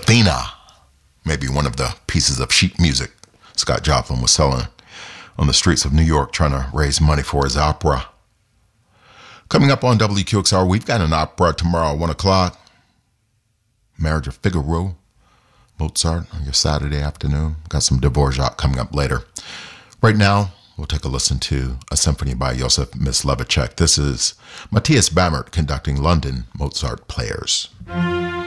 Athena, maybe one of the pieces of sheet music Scott Joplin was selling on the streets of New York trying to raise money for his opera. Coming up on WQXR, we've got an opera tomorrow, 1 o'clock. Marriage of Figaro, Mozart on your Saturday afternoon. Got some Dvorak coming up later. Right now, we'll take a listen to a symphony by Josef Mysliveček. This is Matthias Bamert conducting London Mozart Players.